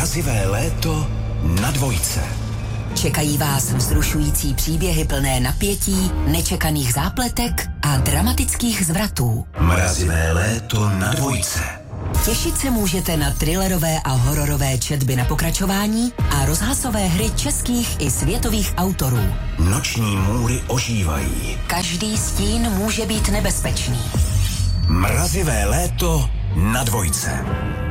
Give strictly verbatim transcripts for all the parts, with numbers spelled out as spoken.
Mrazivé léto na dvojce. Čekají vás vzrušující příběhy plné napětí, nečekaných zápletek a dramatických zvratů. Mrazivé léto na dvojce. Těšit se můžete na thrillerové a hororové četby na pokračování a rozhlasové hry českých i světových autorů. Noční můry ožívají. Každý stín může být nebezpečný. Mrazivé léto na dvojce.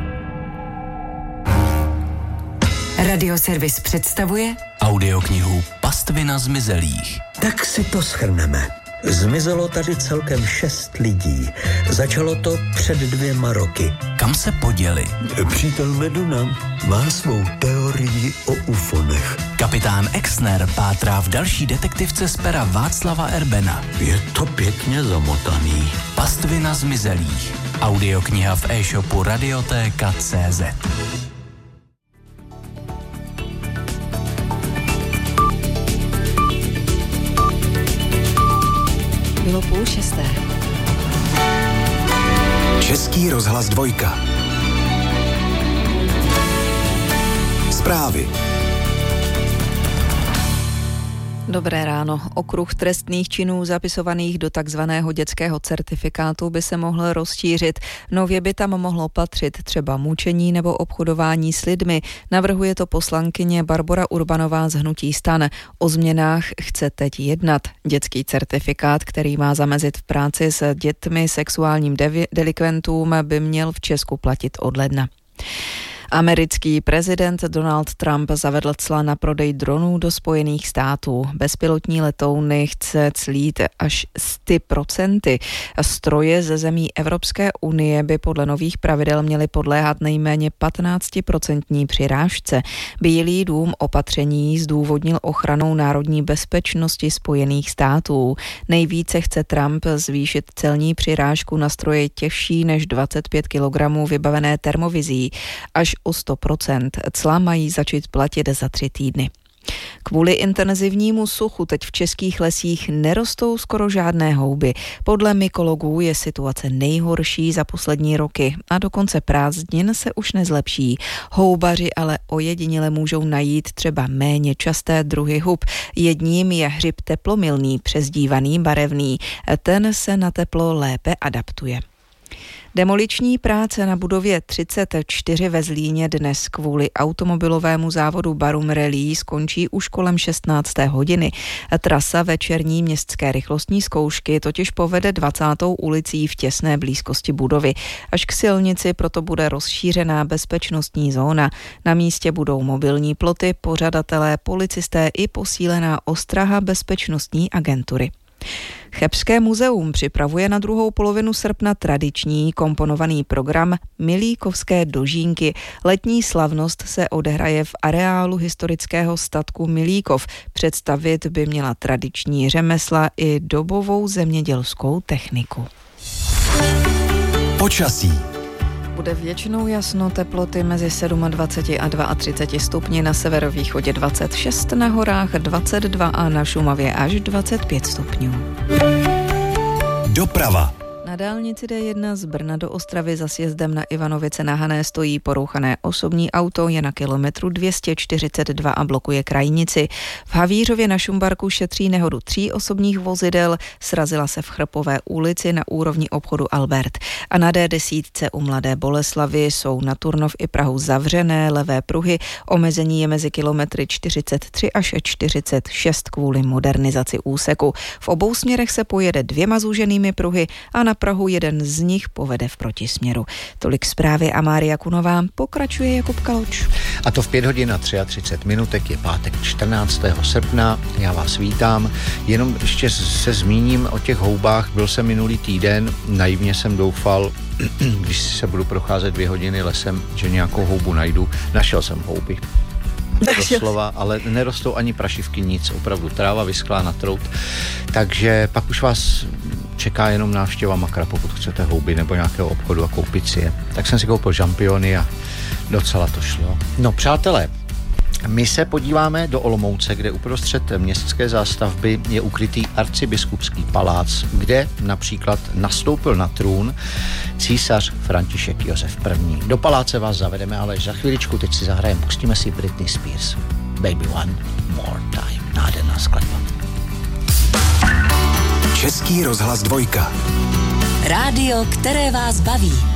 Radioservis představuje audioknihu Pastvina zmizelých. Tak si to shrneme. Zmizelo tady celkem šest lidí. Začalo to před dvěma roky. Kam se poděli? Přítel Meduna má svou teorii o ufonech. Kapitán Exner pátrá v další detektivce z pera Václava Erbena. Je to pěkně zamotaný. Pastvina zmizelých. Audiokniha v e-shopu Radiotéka tečka cé zet. Bylo půl šesté. Český rozhlas dvojka. Zprávy. Dobré ráno. Okruh trestných činů zapisovaných do takzvaného dětského certifikátu by se mohl rozšířit. Nově by tam mohlo patřit třeba mučení nebo obchodování s lidmi. Navrhuje to poslankyně Barbora Urbanová z hnutí STAN. O změnách chce teď jednat. Dětský certifikát, který má zamezit v práci s dětmi sexuálním devi- delikventům, by měl v Česku platit od ledna. Americký prezident Donald Trump zavedl cla na prodej dronů do Spojených států. Bezpilotní letouny chce clít až sto procent. Stroje ze zemí Evropské unie by podle nových pravidel měly podléhat nejméně patnáctiprocentní přirážce. Bílý dům opatření zdůvodnil ochranou národní bezpečnosti Spojených států. Nejvíce chce Trump zvýšit celní přirážku na stroje těžší než dvacet pět kilogramů vybavené termovizí. Až o sto procent. Cla mají začít platit za tři týdny. Kvůli intenzivnímu suchu teď v českých lesích nerostou skoro žádné houby. Podle mykologů je situace nejhorší za poslední roky a do konce prázdnin se už nezlepší. Houbaři ale ojediněle můžou najít třeba méně časté druhy hub. Jedním je hřib teplomilný, přezdívaný barevný. Ten se na teplo lépe adaptuje. Demoliční práce na budově třicet čtyři ve Zlíně dnes kvůli automobilovému závodu Barum Rallye skončí už kolem šestnácté hodiny. Trasa večerní městské rychlostní zkoušky totiž povede dvacátou ulicí v těsné blízkosti budovy. Až k silnici proto bude rozšířená bezpečnostní zóna. Na místě budou mobilní ploty, pořadatelé, policisté i posílená ostraha bezpečnostní agentury. Chebské muzeum připravuje na druhou polovinu srpna tradiční komponovaný program Milíkovské dožínky. Letní slavnost se odehraje v areálu historického statku Milíkov. Představit by měla tradiční řemesla i dobovou zemědělskou techniku. Počasí. Bude většinou jasno, teploty mezi dvacet sedm a třicet dva stupni, na severovýchodě dvacet šest, na horách dvacet dva a na Šumavě až dvacet pět stupňů. Doprava. Na dálnici D jedna z Brna do Ostravy za sjezdem na Ivanovice na Hané stojí porouchané osobní auto, je na kilometru dvě stě čtyřicet dva a blokuje krajnici. V Havířově na Šumbarku šetří nehodu tří osobních vozidel, srazila se v Chrpové ulici na úrovni obchodu Albert. A na D deset u Mladé Boleslavy jsou na Turnov i Prahu zavřené levé pruhy, omezení je mezi kilometry čtyřicet tři až čtyřicet šest kvůli modernizaci úseku. V obou směrech se pojede dvěma zúženými pruhy a na Prahu jeden z nich povede v protisměru. Tolik zprávy a Mária Kunová, pokračuje Jakub Kaloč. A to v pět hodin a třicet tři minutek je pátek čtrnáctého srpna. Já vás vítám. Jenom ještě se zmíním o těch houbách. Byl jsem minulý týden, naivně jsem doufal, když se budu procházet dvě hodiny lesem, že nějakou houbu najdu. Našel jsem houby. Doslova, ale nerostou ani prašivky, nic, opravdu tráva vyschlá na trout. Takže pak už vás čeká jenom návštěva makra, pokud chcete houby nebo nějakého obchodu a koupit si je. Tak jsem si koupil žampiony a docela to šlo. No přátelé, My se podíváme do Olomouce, kde uprostřed městské zástavby je ukrytý arcibiskupský palác, kde například nastoupil na trůn císař František Josef I. Do paláce vás zavedeme, ale za chviličku teď si zahrajeme, pustíme si Britney Spears. Baby One More Time. Nádherná skladba. Český rozhlas dvojka. Rádio, které vás baví.